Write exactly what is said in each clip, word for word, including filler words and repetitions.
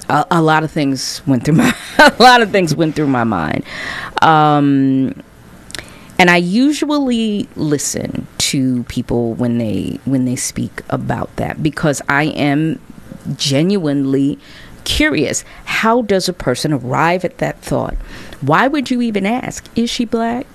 a, a lot of things went through my a lot of things went through my mind. Um, and I usually listen to people when they when they speak about that, because I am genuinely curious. How does a person arrive at that thought? Why would you even ask, is she black?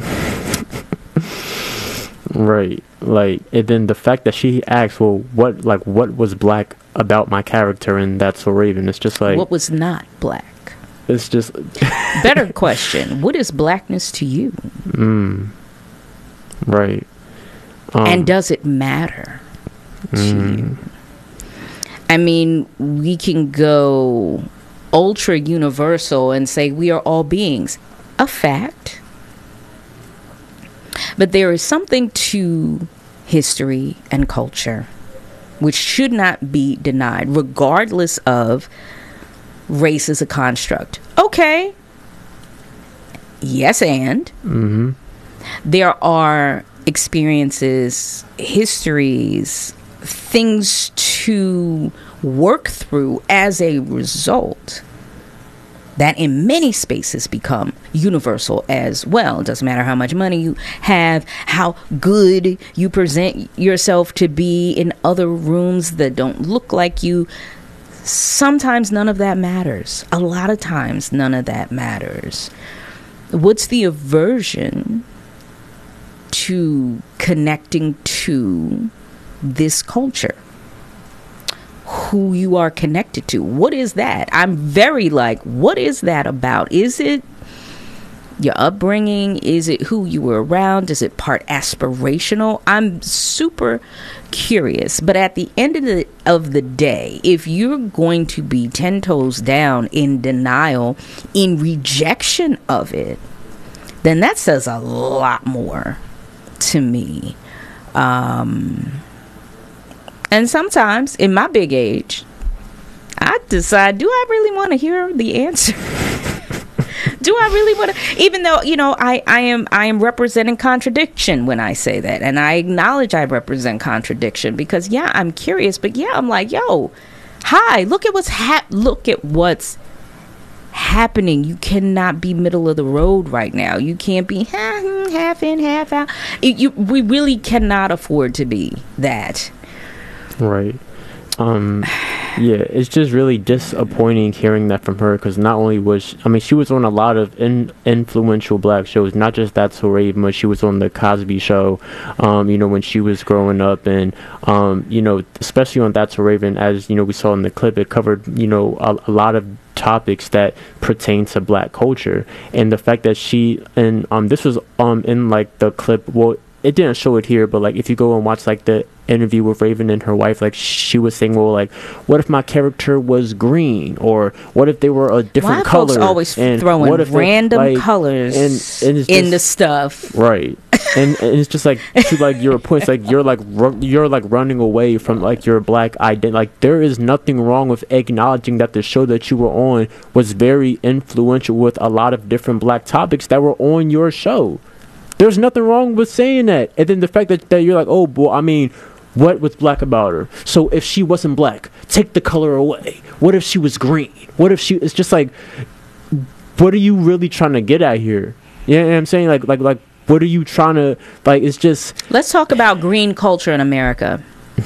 Right. Like, and then the fact that she asked, well, what, like, what was black about my character in That's So Raven? It's just like, what was not black? It's just better question. What is blackness to you? Mm. Right. Um, and does it matter to mm. you? I mean, we can go ultra universal and say we are all beings. A fact. But there is something to history and culture which should not be denied, regardless of race as a construct. Okay. Yes, and mm-hmm. there are experiences, histories, things to work through as a result that in many spaces become universal as well. It doesn't matter how much money you have, how good you present yourself to be in other rooms that don't look like you. Sometimes none of that matters. A lot of times none of that matters. What's the aversion to connecting to this culture? Who you are connected to? What is that? I'm very like, what is that about? Is it your upbringing? Is it who you were around? Is it part aspirational? I'm super curious. But at the end of the of the day, if you're going to be ten toes down in denial, in rejection of it, then that says a lot more to me. Um, and sometimes in my big age, I decide, do I really want to hear the answer? Do I really want to, even though, you know, I, I am I am representing contradiction when I say that. And I acknowledge I represent contradiction because, yeah, I'm curious. But, yeah, I'm like, yo, hi, look at what's hap- look at what's happening. You cannot be middle of the road right now. You can't be half in, half out. It, you, we really cannot afford to be that. Right. Um, yeah, it's just really disappointing hearing that from her, because not only was she, I mean, she was on a lot of in, influential black shows, not just That's So Raven, but she was on the Cosby Show, um, you know, when she was growing up, and, um, you know, especially on That's So Raven, as, you know, we saw in the clip, it covered, you know, a, a lot of topics that pertain to black culture, and the fact that she, and, um, this was, um, in, like, the clip, well, it didn't show it here, but, like, if you go and watch, like, the interview with Raven and her wife, like, she was saying, well, like, what if my character was green, or what if they were a different Why color? Folks always and throwing what if random they, like, colors and, and it's in just, the stuff, right? and, and it's just like, to like your points, like you're like ru- you're like running away from like your black identity. Like, there is nothing wrong with acknowledging that the show that you were on was very influential with a lot of different black topics that were on your show. There's nothing wrong with saying that. And then the fact that, that you're like, oh, well, I mean, what was black about her? So if she wasn't black, take the color away. What if she was green? What if she... It's just like, what are you really trying to get at here? You know what I'm saying? Like, like, like, what are you trying to... Like, it's just... Let's talk about green culture in America.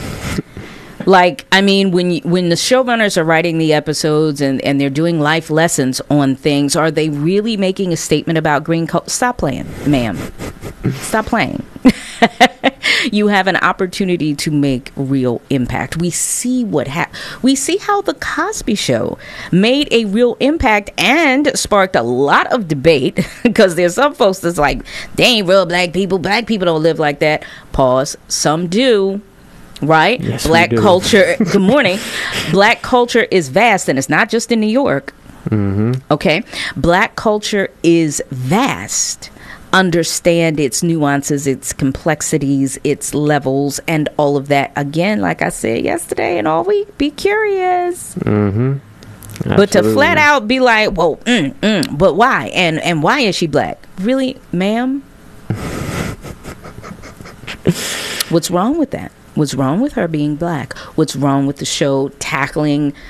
Like, I mean, when you, when the showrunners are writing the episodes and, and they're doing life lessons on things, are they really making a statement about green culture? Stop playing, ma'am. Stop playing. You have an opportunity to make real impact. We see what hap- we see how the Cosby Show made a real impact and sparked a lot of debate, because there's some folks that's like, they ain't real black people. Black people don't live like that. Pause. Some do. Right? Yes, black culture. Good morning. Black culture is vast, and it's not just in New York. Mm-hmm. Okay? Black culture is vast. Understand its nuances, its complexities, its levels, and all of that. Again, like I said yesterday and all week, be curious. Mm-hmm. But to flat out be like, well, mm, mm, but why? And and why is she black? Really, ma'am? What's wrong with that? What's wrong with her being black? What's wrong with the show tackling